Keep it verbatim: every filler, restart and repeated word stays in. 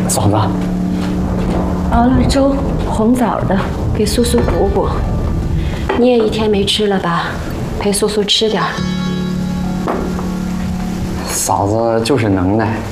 嫂子， 熬了粥，红枣的，给苏苏补补。你也一天没吃了吧？陪苏苏吃点儿。 嫂子就是能耐。